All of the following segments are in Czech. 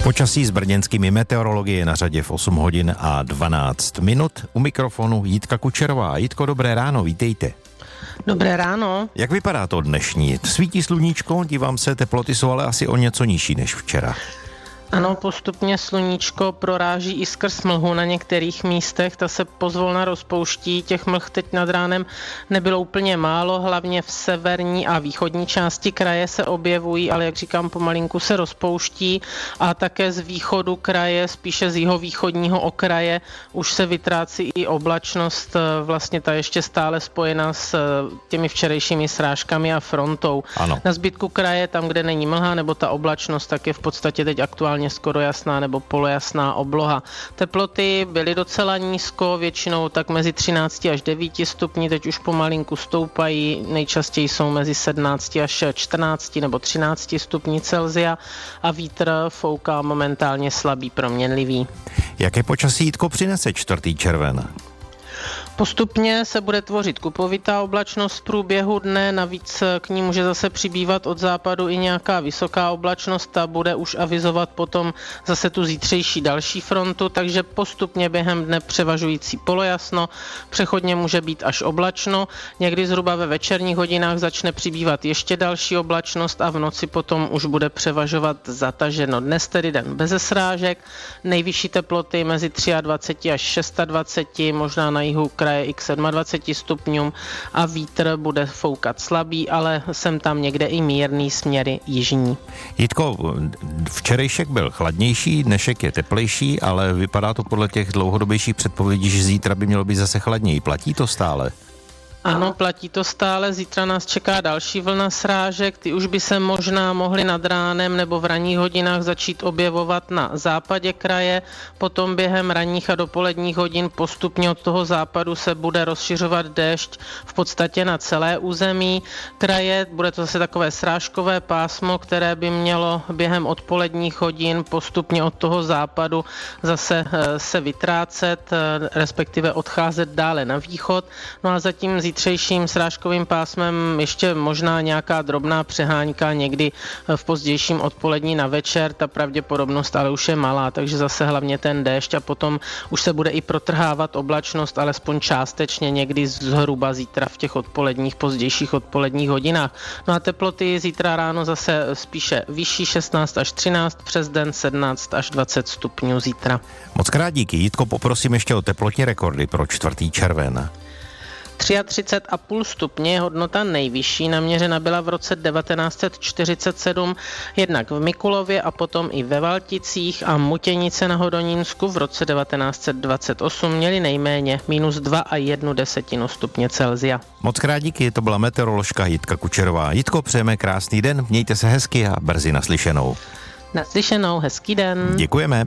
Počasí s brněnskými meteorology je na řadě v 8 hodin a 12 minut. U mikrofonu Jitka Kučerová. Jitko, dobré ráno, vítejte. Dobré ráno. Jak vypadá to dnešní? Svítí sluníčko, dívám se, teploty jsou ale asi o něco nižší než včera. Ano, postupně sluníčko proráží i skrz mlhu na některých místech, ta se pozvolna rozpouští, těch mlh teď nad ránem nebylo úplně málo, hlavně v severní a východní části kraje se objevují, ale jak říkám, pomalinku se rozpouští a také z východu kraje, spíše z jihovýchodního okraje, už se vytrácí i oblačnost, vlastně ta ještě stále spojená s těmi včerejšími srážkami a frontou. Ano. Na zbytku kraje, tam, kde není mlha nebo ta oblačnost, tak je v podstatě teď aktuálně skoro jasná nebo polojasná obloha. Teploty byly docela nízko, většinou tak mezi 13 až 9 stupni, teď už pomalinku stoupají, nejčastěji jsou mezi 17 až 14 nebo 13 stupni Celsia a vítr fouká momentálně slabý, proměnlivý. Jaké počasí, Jitko, přinese 4. červen? Postupně se bude tvořit kupovitá oblačnost v průběhu dne, navíc k ní může zase přibývat od západu i nějaká vysoká oblačnost a bude už avizovat potom zase tu zítřejší další frontu, takže postupně během dne převažující polojasno, přechodně může být až oblačno, někdy zhruba ve večerních hodinách začne přibývat ještě další oblačnost a v noci potom už bude převažovat zataženo. Dnes tedy den beze srážek, nejvyšší teploty mezi 23 až 26, možná na jihu kraje i k 27 stupňům a vítr bude foukat slabý, ale sem tam někde i mírný směry jižní. Jitko, včerejšek byl chladnější, dnešek je teplejší, ale vypadá to podle těch dlouhodobějších předpovědí, že zítra by mělo být zase chladněji. Platí to stále? Ano, platí to stále. Zítra nás čeká další vlna srážek. Ty už by se možná mohly nad ránem nebo v ranních hodinách začít objevovat na západě kraje. Potom během ranních a dopoledních hodin postupně od toho západu se bude rozšiřovat déšť v podstatě na celé území kraje. Bude to zase takové srážkové pásmo, které by mělo během odpoledních hodin postupně od toho západu zase se vytrácet, respektive odcházet dále na východ. No a zatím zítřejším srážkovým pásmem ještě možná nějaká drobná přeháňka někdy v pozdějším odpolední na večer, ta pravděpodobnost ale už je malá, takže zase hlavně ten déšť a potom už se bude i protrhávat oblačnost, alespoň částečně někdy zhruba zítra v těch odpoledních, pozdějších odpoledních hodinách. No a teploty zítra ráno zase spíše vyšší 16 až 13, přes den 17 až 20 stupňů zítra. Moc krát díky, Jitko, poprosím ještě o teplotní rekordy pro 4. červen. 33,5 stupně je hodnota nejvyšší, naměřena byla v roce 1947, jednak v Mikulově a potom i ve Valticích a Mutěnice na Hodonínsku v roce 1928 měli nejméně -2,1 stupně Celsia. Moc krát díky, to byla meteoroložka Jitka Kučerová. Jitko, přejeme krásný den, mějte se hezky a brzy naslyšenou. Naslyšenou, hezký den. Děkujeme.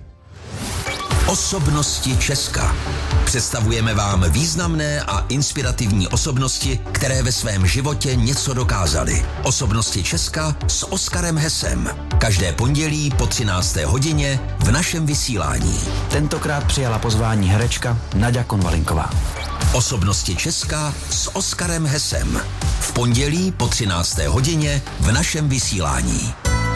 Osobnosti Česka. Představujeme vám významné a inspirativní osobnosti, které ve svém životě něco dokázaly. Osobnosti Česka s Oskarem Hesem. Každé pondělí po 13. hodině v našem vysílání. Tentokrát přijala pozvání herečka Naďa Konvalinková. Osobnosti Česka s Oskarem Hesem. V pondělí po 13. hodině v našem vysílání.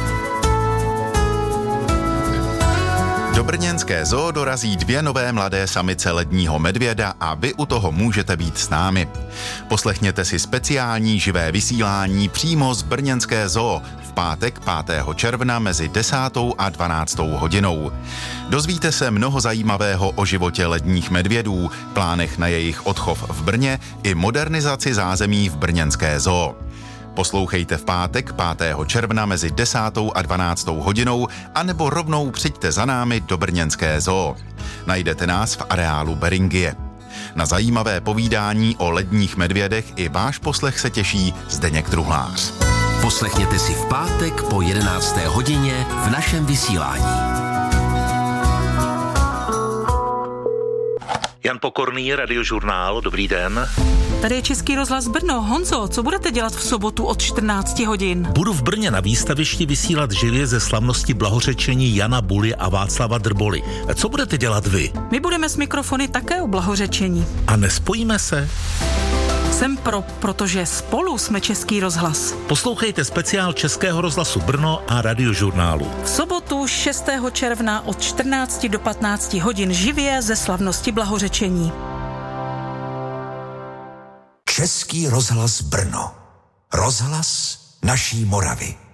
Do brněnské zoo dorazí 2 nové mladé samice ledního medvěda a vy u toho můžete být s námi. Poslechněte si speciální živé vysílání přímo z brněnské zoo v pátek 5. června mezi 10. a 12. hodinou. Dozvíte se mnoho zajímavého o životě ledních medvědů, plánech na jejich odchov v Brně i modernizaci zázemí v brněnské zoo. Poslouchejte v pátek 5. června mezi 10. a 12. hodinou anebo rovnou přijďte za námi do brněnské zoo. Najdete nás v areálu Beringie. Na zajímavé povídání o ledních medvědech i váš poslech se těší Zdeněk Truhlář. Poslechněte si v pátek po 11. hodině v našem vysílání. Jan Pokorný, Radiožurnál, dobrý den. Tady je Český rozhlas Brno. Honzo, co budete dělat v sobotu od 14 hodin? Budu v Brně na výstavišti vysílat živě ze slavnosti blahořečení Jana Buly a Václava Drboly. Co budete dělat vy? My budeme s mikrofony také o blahořečení. A nespojíme se? Jsem protože spolu jsme Český rozhlas. Poslouchejte speciál Českého rozhlasu Brno a Radiožurnálu. V sobotu 6. června od 14 do 15 hodin živě ze slavnosti Blahořečení. Český rozhlas Brno. Rozhlas naší Moravy.